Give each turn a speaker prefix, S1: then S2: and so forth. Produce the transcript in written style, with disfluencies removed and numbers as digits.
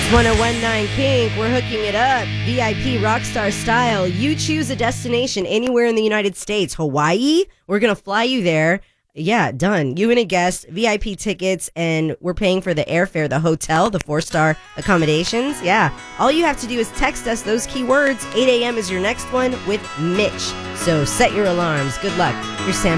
S1: 1019 Kink, we're hooking it up. VIP Rockstar style. You choose a destination anywhere in the United States. Hawaii? We're going to fly you there. Yeah, done. You and a guest, VIP tickets, and we're paying for the airfare, the hotel, the 4-star accommodations. Yeah. All you have to do is text us those keywords. 8 a.m. is your next one with Mitch. So set your alarms. Good luck. Here's Sam.